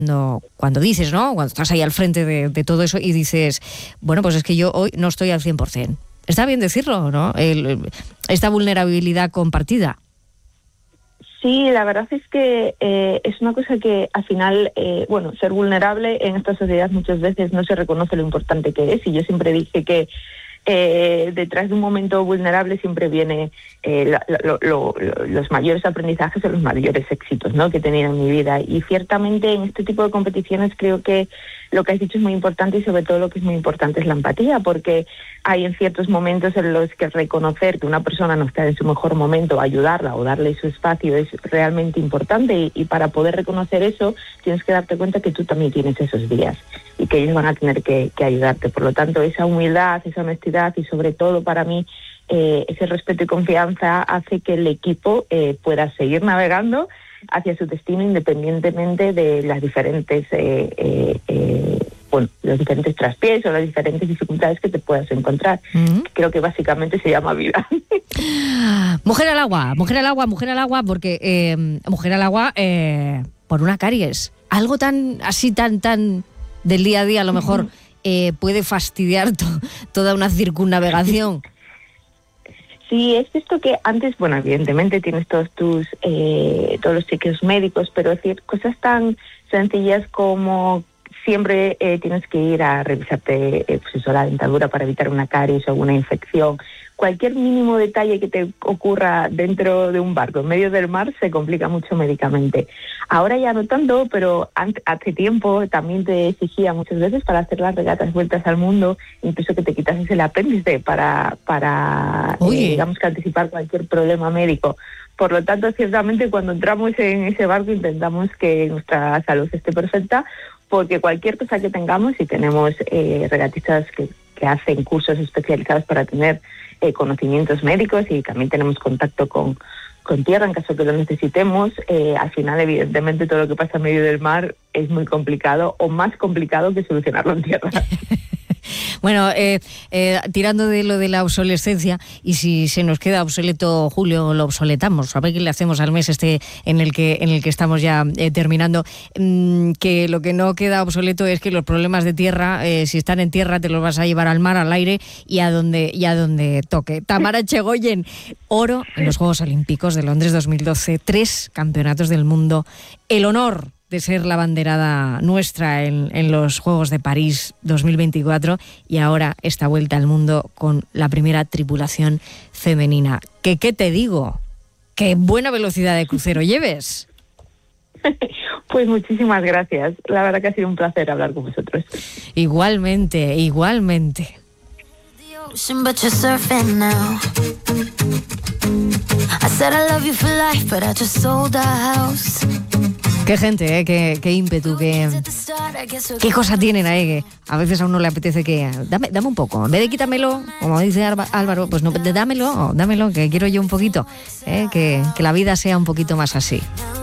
cuando dices, ¿no? Cuando estás ahí al frente de todo eso y dices, bueno, pues es que yo hoy no estoy al 100%. Está bien decirlo, ¿no? Esta vulnerabilidad compartida. Sí, la verdad es que es una cosa que al final, ser vulnerable en esta sociedad muchas veces no se reconoce lo importante que es, y yo siempre dije que detrás de un momento vulnerable siempre viene los mayores aprendizajes o los mayores éxitos, ¿no?, que he tenido en mi vida. Y ciertamente en este tipo de competiciones creo que lo que has dicho es muy importante, y sobre todo lo que es muy importante es la empatía, porque hay en ciertos momentos en los que reconocer que una persona no está en su mejor momento, ayudarla o darle su espacio es realmente importante, y para poder reconocer eso tienes que darte cuenta que tú también tienes esos días y que ellos van a tener que ayudarte. Por lo tanto, esa humildad, esa honestidad y sobre todo para mí ese respeto y confianza hace que el equipo pueda seguir navegando hacia su destino independientemente de las diferentes los diferentes traspiés o las diferentes dificultades que te puedas encontrar. Creo que básicamente se llama vida. Mujer al agua, porque mujer al agua por una caries. Algo tan del día a día a lo mejor puede fastidiar toda una circunnavegación. Sí, es esto que antes, evidentemente tienes todos los chequeos médicos, pero decir cosas tan sencillas como siempre tienes que ir a revisarte la dentadura para evitar una caries o alguna infección. Cualquier mínimo detalle que te ocurra dentro de un barco, en medio del mar, se complica mucho médicamente. Ahora ya no tanto, pero hace tiempo también te exigía muchas veces para hacer las regatas vueltas al mundo, incluso que te quitases el apéndice para digamos que anticipar cualquier problema médico. Por lo tanto, ciertamente cuando entramos en ese barco intentamos que nuestra salud esté perfecta, porque cualquier cosa que tengamos, y tenemos regatistas que hacen cursos especializados para tener conocimientos médicos, y también tenemos contacto con tierra en caso que lo necesitemos, al final evidentemente todo lo que pasa en medio del mar es muy complicado, o más complicado que solucionarlo en tierra. Bueno, tirando de lo de la obsolescencia, y si se nos queda obsoleto Julio, lo obsoletamos. A ver qué le hacemos al mes en el que estamos ya terminando. Que lo que no queda obsoleto es que los problemas de tierra, si están en tierra, te los vas a llevar al mar, al aire y a donde toque. Tamara Echegoyen, oro en los Juegos Olímpicos de Londres 2012, 3 campeonatos del mundo, el honor de ser la banderada nuestra en los Juegos de París 2024, y ahora esta vuelta al mundo con la primera tripulación femenina. ¿Qué te digo? ¡Qué buena velocidad de crucero lleves! Pues muchísimas gracias. La verdad que ha sido un placer hablar con vosotros. Igualmente. But you're surfing now. I said I love you for life, but I just sold our house. Qué gente, qué ímpetu, qué cosa tienen ahí, que a veces a uno le apetece que dame un poco, en vez de quítamelo, como dice Álvaro, pues no, dámelo, que quiero yo un poquito, que la vida sea un poquito más así.